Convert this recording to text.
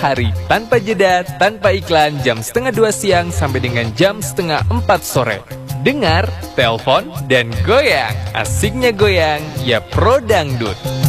hari, tanpa jeda, tanpa iklan, jam 1:30 siang sampai dengan jam 3:30 sore. Dengar, telepon, dan goyang. Asiknya goyang, ya Pro Dangdut.